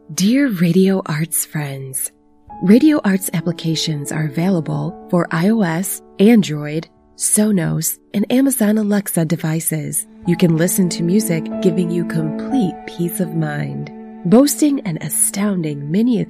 Dear Radio Arts friends, Radio Arts applications are available for iOS, Android, Sonos, and Amazon Alexa devices. You can listen to music giving you complete peace of mind. Boasting an astounding mini